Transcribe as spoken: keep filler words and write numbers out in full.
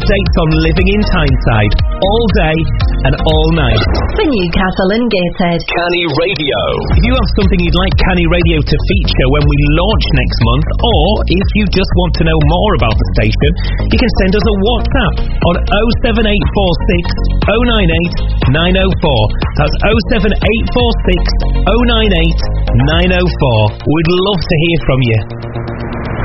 updates on living in Tyneside all day and all night. For Newcastle and Gateshead, Canny Radio. If you have something you'd like Canny Radio to feature when we launch next month, or if you just want to know more about the station, you can send us a WhatsApp on oh seven eight four six oh nine eight nine oh four. That's oh seven eight four six oh nine eight nine oh four. We'd love to hear from you.